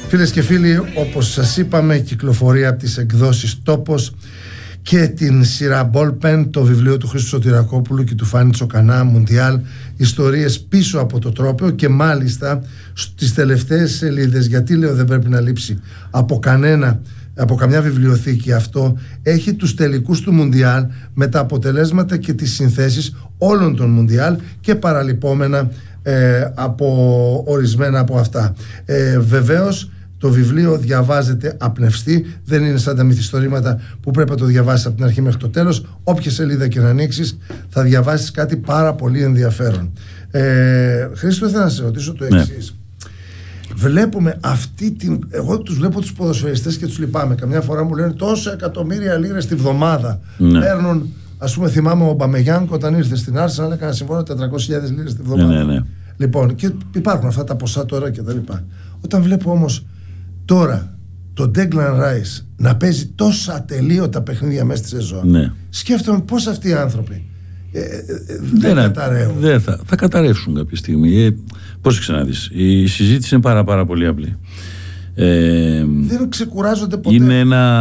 Φίλες και φίλοι, όπως σας είπαμε, κυκλοφορεί από τις εκδόσεις Τόπος και την σειρά Ballpen το βιβλίο του Χρήστου Σωτηρακόπουλου και του Φάνη Τσοκανά, Μουντιάλ, ιστορίες πίσω από το τρόπαιο, και μάλιστα στις τελευταίες σελίδες, γιατί λέω δεν πρέπει να λείψει από καμιά βιβλιοθήκη αυτό, έχει τους τελικούς του Μουντιάλ με τα αποτελέσματα και τις συνθέσεις όλων των Μουντιάλ και παραλειπόμενα από ορισμένα από αυτά. Βεβαίως το βιβλίο διαβάζεται απνευστή, δεν είναι σαν τα μυθιστορήματα που πρέπει να το διαβάσεις από την αρχή μέχρι το τέλος. Όποια σελίδα και να ανοίξεις θα διαβάσεις κάτι πάρα πολύ ενδιαφέρον. Χρήστο, ήθελα να σε ρωτήσω το εξής. Βλέπουμε εγώ τους βλέπω τους ποδοσφαιριστές και τους λυπάμαι. Καμιά φορά μου λένε τόσα εκατομμύρια λίρες τη βδομάδα παίρνουν. Ας πούμε, θυμάμαι ο Ομπαμεγιάνγκ όταν ήρθε στην Arsenal έκανε συμβόλαιο 400.000 λίρες τη βδομάδα. Λοιπόν, και υπάρχουν αυτά τα ποσά τώρα και τα λοιπά. Όταν βλέπω όμως τώρα τον Declan Rice να παίζει τόσα ατελείωτα παιχνίδια μέσα στη σεζόν, σκέφτομαι πώς αυτοί οι άνθρωποι δεν καταραίουν. Θα καταρρεύσουν κάποια στιγμή. Πώς ξαναδείς, η συζήτηση είναι πάρα πολύ απλή. Δεν ξεκουράζονται ποτέ. Είναι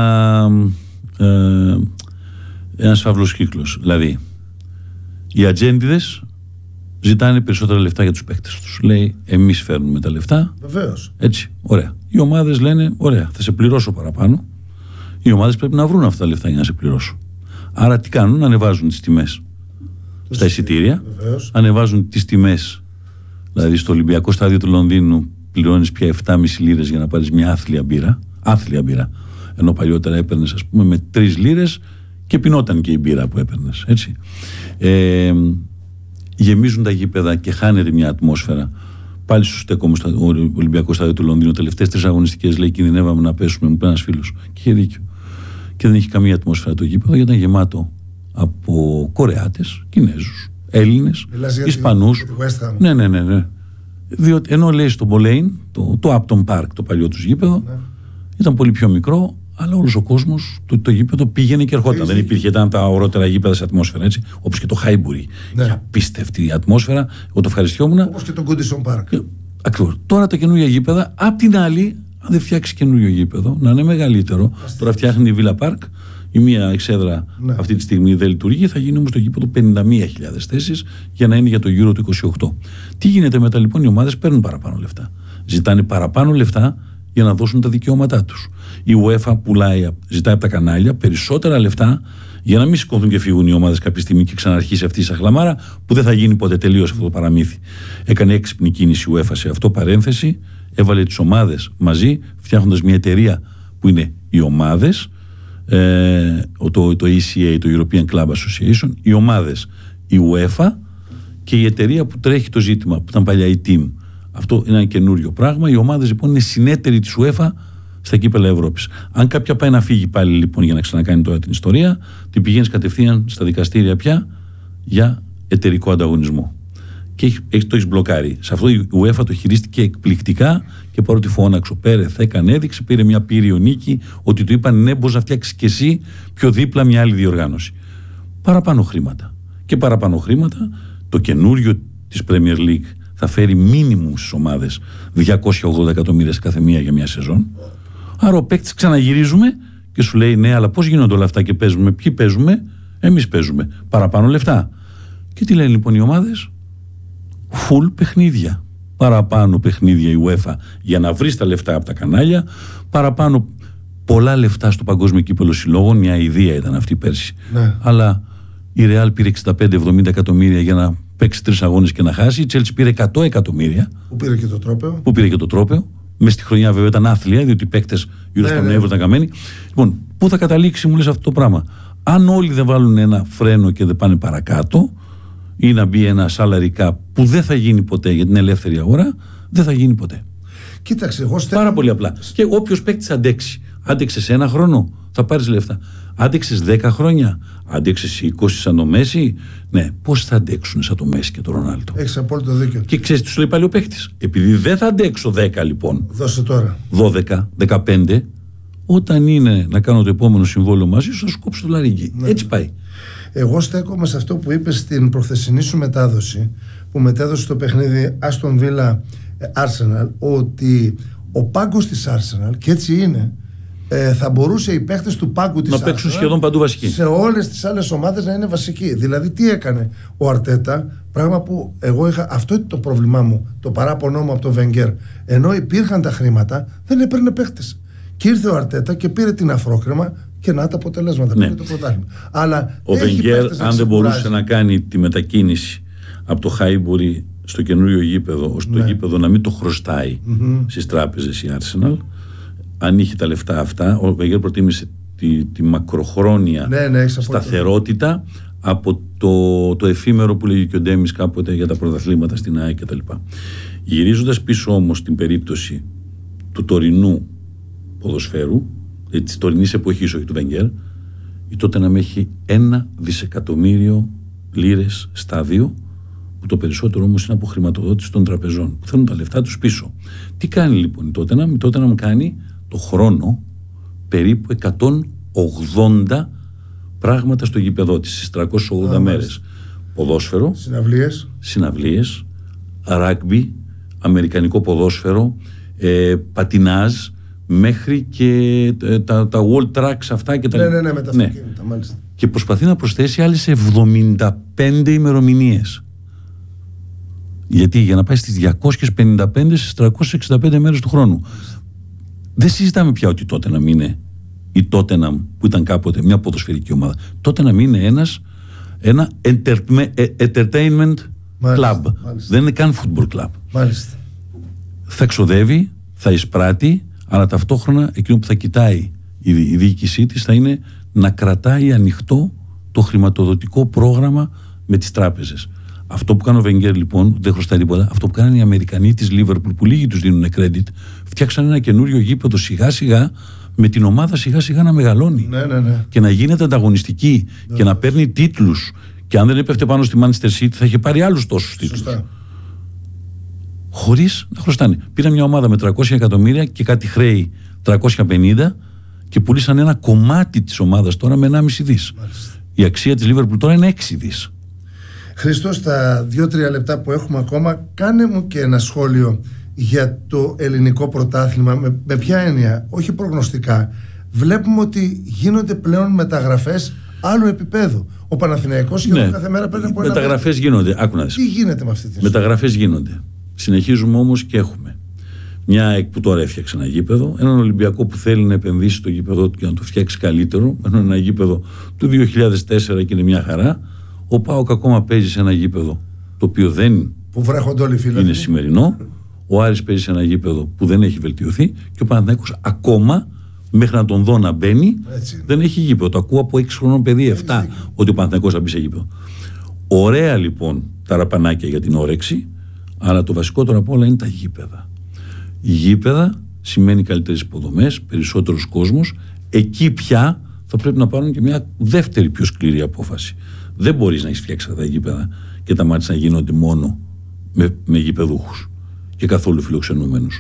ένας φαύλος κύκλος. Δηλαδή, οι ατζέντιδες ζητάνε περισσότερα λεφτά για τους παίκτες τους. Λέει, εμείς φέρνουμε τα λεφτά. Βεβαίως. Έτσι, ωραία. Οι ομάδες λένε, ωραία, θα σε πληρώσω παραπάνω. Οι ομάδες πρέπει να βρουν αυτά τα λεφτά για να σε πληρώσω. Άρα τι κάνουν, ανεβάζουν τις τιμές στα εισιτήρια, ανεβάζουν τις τιμές. Δηλαδή στο Ολυμπιακό στάδιο του Λονδίνου πληρώνεις πια 7,5 λίρες για να πάρεις μια άθλια μπύρα. Ενώ παλιότερα έπαιρνες, ας πούμε, με 3 λίρες και πεινόταν και η μπύρα που έπαιρνες. Έτσι. Γεμίζουν τα γήπεδα και χάνεται μια ατμόσφαιρα. Πάλι σου στέκομαι στο Ολυμπιακό στάδιο του Λονδίνου. Τελευταίες 3 αγωνιστικές, λέει, κινδυνεύαμε να πέσουμε. Μου πει ένας φίλος. Και είχε δίκιο. Και δεν είχε καμία ατμόσφαιρα το γήπεδο, γιατί ήταν γεμάτο από Κορεάτες, Κινέζους, Έλληνες, Ισπανούς. Ναι. Διότι ενώ, λέει, στο Μπολέιν, το Upton Park, το παλιό τους γήπεδο, ήταν πολύ πιο μικρό, αλλά όλος ο κόσμος, το γήπεδο πήγαινε και ερχόταν. Δεν υπήρχε, ήταν τα ορότερα γήπεδα σε ατμόσφαιρα, έτσι. Όπως και το Χάιμπουρι. Και απίστευτη η ατμόσφαιρα. Εγώ το ευχαριστιόμουν. Όπως και το Goodison Park. Ακριβώς. Τώρα τα καινούργια γήπεδα, απ' την άλλη, αν δεν φτιάξει καινούριο γήπεδο, να είναι μεγαλύτερο. Τώρα φτιάχνει η Villa Park. Η μία εξέδρα αυτή τη στιγμή δεν λειτουργεί, θα γίνει όμως το γήπεδο 51.000 θέσεις για να είναι για το Euro του 28. Τι γίνεται μετά, λοιπόν? Οι ομάδες παίρνουν παραπάνω λεφτά. Ζητάνε παραπάνω λεφτά για να δώσουν τα δικαιώματά τους. Η UEFA ζητάει από τα κανάλια περισσότερα λεφτά για να μην σηκώθουν και φύγουν οι ομάδες κάποια στιγμή και ξαναρχίσει αυτή η σαχλαμάρα που δεν θα γίνει ποτέ. Τελείωσε αυτό το παραμύθι. Έκανε έξυπνη κίνηση η UEFA σε αυτό, παρένθεση. Έβαλε τις ομάδες μαζί, φτιάχνοντας μια εταιρεία που είναι οι ομάδες. Το ECA, το European Club Association, οι ομάδες, η UEFA και η εταιρεία που τρέχει το ζήτημα, που ήταν παλιά η Team. Αυτό είναι ένα καινούριο πράγμα. Οι ομάδες, λοιπόν, είναι συνέτεροι της UEFA στα κύπελλα Ευρώπης. Αν κάποια πάει να φύγει πάλι, λοιπόν, για να ξανακάνει τώρα την ιστορία, την πηγαίνεις κατευθείαν στα δικαστήρια πια για εταιρικό ανταγωνισμό. Και το έχεις μπλοκάρει. Σε αυτό η UEFA το χειρίστηκε εκπληκτικά και παρότι φώναξε ο Πέρεθ, έκανε, έδειξε, πήρε μια πύριο νίκη, ότι του είπαν ναι, μπορείς να φτιάξεις και εσύ πιο δίπλα μια άλλη διοργάνωση. Παραπάνω χρήματα. Και παραπάνω χρήματα, το καινούριο της Premier League θα φέρει μίνιμουμ στις ομάδες 280 εκατομμύρια σε κάθε μία για μια σεζόν. Άρα ο παίκτης ξαναγυρίζουμε και σου λέει ναι, αλλά πώς γίνονται όλα αυτά και παίζουμε? Ποιοι παίζουμε? Εμείς παίζουμε. Παραπάνω λεφτά. Και τι λένε λοιπόν οι ομάδες? Full παιχνίδια. Παραπάνω παιχνίδια η UEFA για να βρει τα λεφτά από τα κανάλια. Παραπάνω πολλά λεφτά στο Παγκόσμιο Κύπελλο Συλλόγων. Μια ιδέα ήταν αυτή πέρσι. Ναι. Αλλά η Real πήρε 65-70 εκατομμύρια για να παίξει 3 αγώνες και να χάσει. Η Chelsea πήρε 100 εκατομμύρια. Που πήρε και το τρόπαιο. Μες στη χρονιά βέβαια ήταν άθλια, διότι οι παίκτες γύρω στον Εύρο ήταν καμένοι. Λοιπόν, πού θα καταλήξει, μου λες, αυτό το πράγμα? Αν όλοι δεν βάλουν ένα φρένο και δεν πάνε παρακάτω, ή να μπει ένα salary cap που δεν θα γίνει ποτέ για την ελεύθερη αγορά, δεν θα γίνει ποτέ. Κοίταξε, εγώ πάρα πολύ απλά. Και όποιος παίκτης αντέξει. Άντεξες 1 χρόνο, θα πάρεις λεφτά. Άντεξες 10 χρόνια, άντεξες 20 σαν το Μέση. Ναι, πώς θα αντέξουν σαν το Μέση και το Ρονάλντο? Έχεις απόλυτο δίκιο. Και ξέρεις τι σου λέει πάλι ο παίκτης? Επειδή δεν θα αντέξω 10 λοιπόν. Δώσε τώρα. 12, 15, όταν είναι να κάνω το επόμενο συμβόλαιο μαζί σου, θα σου κόψω το λαρίκι. Ναι. Έτσι πάει. Εγώ στέκομαι σε αυτό που είπες στην προχθεσινή σου μετάδοση, που μετέδωσε το παιχνίδι Aston Villa Arsenal, ότι ο πάγκος της Arsenal, και έτσι είναι, θα μπορούσε οι παίχτες του πάγκου της Arsenal να παίξουν σχεδόν παντού βασικοί. Σε όλες τις άλλες ομάδες να είναι βασικοί. Δηλαδή, τι έκανε ο Αρτέτα, πράγμα που εγώ είχα. Αυτό είναι το πρόβλημά μου, το παράπονό μου από τον Wenger. Ενώ υπήρχαν τα χρήματα, δεν έπαιρνε παίχτες. Και ήρθε ο Αρτέτα και πήρε την αφρόκρεμα και να τα αποτελέσματα. Ναι. Πήρε το πρωτάθλημα. Αλλά ο Wenger, αν δεν μπορούσε να κάνει τη μετακίνηση από το Χάιμπουρι στο καινούριο γήπεδο, ώστε το γήπεδο να μην το χρωστάει στις τράπεζες η Arsenal, αν είχε τα λεφτά αυτά, ο Wenger προτίμησε τη μακροχρόνια σταθερότητα από το εφήμερο που λέγει και ο Ντέμις κάποτε για τα πρωταθλήματα στην ΑΕΚ κτλ. Γυρίζοντας πίσω όμως την περίπτωση του τωρινού ποδοσφαίρου, της τωρινής εποχής, όχι του Wenger, η Tottenham έχει 1 δισεκατομμύριο λίρες στάδιο, που το περισσότερο όμως είναι από χρηματοδότηση των τραπεζών που θέλουν τα λεφτά τους πίσω. Τι κάνει λοιπόν η Tottenham? Η Tottenham κάνει το χρόνο περίπου 180 πράγματα στο γήπεδό της στις 380 μέρες. Ποδόσφαιρο, συναυλίες, ράγκμπι, αμερικανικό ποδόσφαιρο, πατινάζ, μέχρι και τα wall tracks αυτά και τα με τα αυτοκίνητα, μάλιστα. Και προσπαθεί να προσθέσει άλλες 75 ημερομηνίες. Γιατί? Για να πάει στις 255 στις 365 μέρες του χρόνου. Δεν συζητάμε πια ότι τότε να μην είναι η Tottenham που ήταν κάποτε μια ποδοσφαιρική ομάδα. Τότε να μην είναι ένα entertainment club. Δεν είναι καν football club. Μάλιστα. Θα ξοδεύει, θα εισπράττει, αλλά ταυτόχρονα εκείνο που θα κοιτάει η διοίκησή της θα είναι να κρατάει ανοιχτό το χρηματοδοτικό πρόγραμμα με τις τράπεζες. Αυτό που κάνει ο Wenger λοιπόν δεν χρωστάει τίποτα. Αυτό που κάνουν οι Αμερικανοί της Liverpool, που λίγοι τους δίνουν credit, φτιάξαν ένα καινούριο γήπεδο σιγά σιγά, με την ομάδα σιγά σιγά να μεγαλώνει. Ναι. Και να γίνεται ανταγωνιστική και να παίρνει τίτλους. Και αν δεν έπεφτε πάνω στη Manchester City, θα είχε πάρει άλλους τόσους τίτλους. Χωρίς να χρωστάνε. Πήραν μια ομάδα με 300 εκατομμύρια και κάτι χρέη 350 και πουλήσαν ένα κομμάτι της ομάδας τώρα με 1,5 δις. Η αξία της Liverpool τώρα είναι 6 δις. Χριστό, στα 2-3 λεπτά που έχουμε ακόμα, κάνε μου και ένα σχόλιο για το ελληνικό πρωτάθλημα. Με ποια έννοια? Όχι προγνωστικά. Βλέπουμε ότι γίνονται πλέον μεταγραφές άλλου επίπεδου. Ο Παναθηναϊκός σχεδόν κάθε μέρα παίρνει από ένα. Μεταγραφές γίνονται. Άκου να δεις. Τι γίνεται με αυτή τη στιγμή? Μεταγραφές γίνονται. Συνεχίζουμε όμως και έχουμε μια ΑΕΚ που τώρα έφτιαξε ένα γήπεδο, έναν Ολυμπιακό που θέλει να επενδύσει στο γήπεδο του και να το φτιάξει καλύτερο, ένα γήπεδο του 2004 και είναι μια χαρά. Ο ΠΑΟΚ ακόμα παίζει σε ένα γήπεδο το οποίο δεν που βρέχονται όλοι οι φίλοι είναι σημερινό. Ο Άρης παίζει σε ένα γήπεδο που δεν έχει βελτιωθεί και ο Παναθηναϊκός ακόμα μέχρι να τον δω να μπαίνει δεν έχει γήπεδο. Το ακούω από 6 χρονών παιδί, 7, ότι ο Παναθηναϊκός θα μπει σε γήπεδο. Ωραία λοιπόν τα ραπανάκια για την όρεξη, αλλά το βασικότερο από όλα είναι τα γήπεδα. Γήπεδα σημαίνει καλύτερες υποδομές, περισσότερος κόσμος. Εκεί πια θα πρέπει να πάρουν και μια δεύτερη πιο σκληρή απόφαση. Δεν μπορείς να έχεις φτιάξει τα γήπεδα και τα μάτια να γίνονται μόνο με γηπεδούχους και καθόλου φιλοξενούμενους.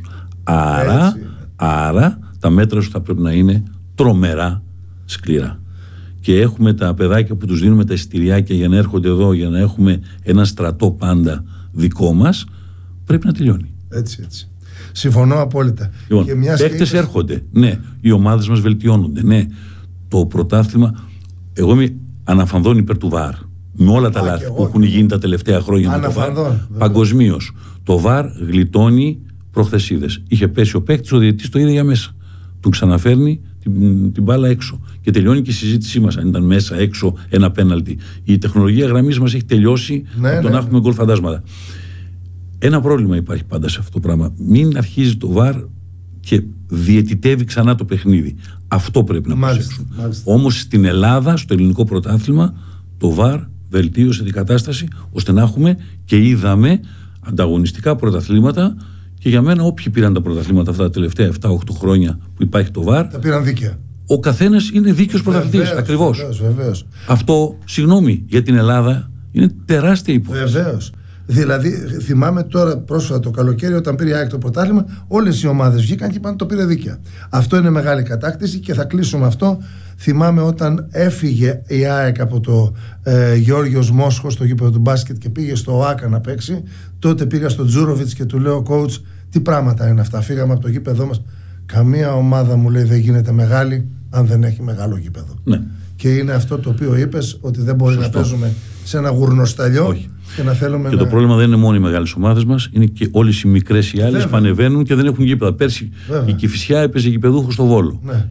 Άρα τα μέτρα σου θα πρέπει να είναι τρομερά σκληρά. Και έχουμε τα παιδάκια που τους δίνουμε τα εισιτηριάκια για να έρχονται εδώ, για να έχουμε ένα στρατό πάντα δικό μας, πρέπει να τελειώνει. Έτσι. Συμφωνώ απόλυτα. Λοιπόν, παίκτες έρχονται. Ναι, οι ομάδες μας βελτιώνονται. Ναι, το πρωτάθλημα. Εγώ είμαι αναφανδόν υπέρ του ΒΑΡ. Με όλα τα λάθη που έχουν γίνει τα τελευταία χρόνια με το ΒΑΡ. Παγκοσμίως. Το ΒΑΡ γλιτώνει προχθεσίδες. Είχε πέσει ο παίκτης, ο διαιτητής το είδε για μέσα. Του ξαναφέρνει την μπάλα έξω. Και τελειώνει και η συζήτησή μας. Αν ήταν μέσα, έξω, ένα πέναλτι. Η τεχνολογία γραμμής μας έχει τελειώσει από το να έχουμε γκολ φαντάσματα. Ένα πρόβλημα υπάρχει πάντα σε αυτό το πράγμα. Μην αρχίζει το ΒΑΡ και διαιτητεύει ξανά το παιχνίδι. Αυτό πρέπει να προσέξουν. Όμως στην Ελλάδα, στο ελληνικό πρωτάθλημα, το ΒΑΡ βελτίωσε την κατάσταση ώστε να έχουμε και είδαμε ανταγωνιστικά πρωταθλήματα. Και για μένα, όποιοι πήραν τα πρωταθλήματα αυτά τα τελευταία 7-8 χρόνια που υπάρχει το ΒΑΡ, τα πήραν δίκαια. Ο καθένας είναι δίκαιος πρωταθλητής. Ακριβώς. Βεβαίως. Αυτό, συγγνώμη, για την Ελλάδα είναι τεράστια υπόθεση. Βεβαίως. Δηλαδή, θυμάμαι τώρα πρόσφατα το καλοκαίρι, όταν πήρε η ΑΕΚ το πρωτάθλημα, όλες οι ομάδες βγήκαν και είπαν το πήρε δίκαια. Αυτό είναι μεγάλη κατάκτηση και θα κλείσουμε αυτό. Θυμάμαι όταν έφυγε η ΑΕΚ από το Γιώργιος Μόσχος στο γήπεδο του μπάσκετ και πήγε στο ΟΑΚΑ να παίξει. Τότε πήγα στον Τζούροβιτς και του λέω: coach, Τι πράγματα είναι αυτά. Φύγαμε από το γήπεδό μας. Καμία ομάδα, μου λέει, δεν γίνεται μεγάλη αν δεν έχει μεγάλο γήπεδο. Ναι. Και είναι αυτό το οποίο είπες, ότι δεν μπορεί να παίζουμε σε ένα γουρνοσταλιό. Όχι. Και να θέλουμε και το πρόβλημα δεν είναι μόνο οι μεγάλες ομάδες μας, είναι και όλες οι μικρές οι άλλες που ανεβαίνουν και δεν έχουν γήπεδα. Πέρσι η Κηφισιά έπαιζε γηπεδούχο στο Βόλο. Ναι.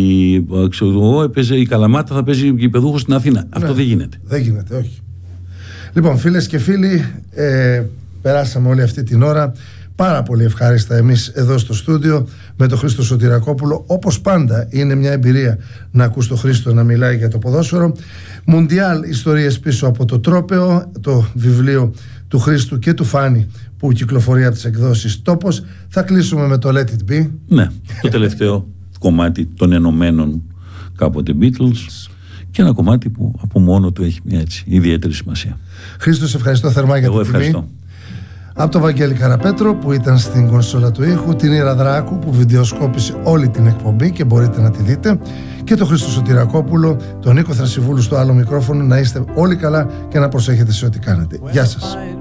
Η Καλαμάτα θα παίζει γηπεδούχο στην Αθήνα. Ναι. Αυτό δεν γίνεται. Δεν γίνεται, όχι. Λοιπόν, φίλες και φίλοι, περάσαμε όλη αυτή την ώρα πάρα πολύ ευχάριστα εμείς εδώ στο στούντιο με τον Χρήστο Σωτηρακόπουλο. Όπως πάντα είναι μια εμπειρία να ακούς τον Χρήστο να μιλάει για το ποδόσφαιρο. Μουντιάλ, ιστορίες πίσω από το τρόπαιο, το βιβλίο του Χρήστου και του Φάνη που κυκλοφορεί από τις εκδόσεις Τόπος. Θα κλείσουμε με το Let It Be. Ναι, το τελευταίο κομμάτι των ενωμένων κάποτε Beatles και ένα κομμάτι που από μόνο του έχει μια έτσι ιδιαίτερη σημασία. Χρήστο, σε ευχαριστώ θερμά για την τιμή. Από τον Βαγγέλη Καραπέτρο που ήταν στην κονσόλα του ήχου, την Ήρα Δράκου που βιντεοσκόπησε όλη την εκπομπή και μπορείτε να τη δείτε, και τον Χρήστο Σωτηρακόπουλο, τον Νίκο Θρασιβούλου στο άλλο μικρόφωνο. Να είστε όλοι καλά και να προσέχετε σε ό,τι κάνετε. Γεια σας.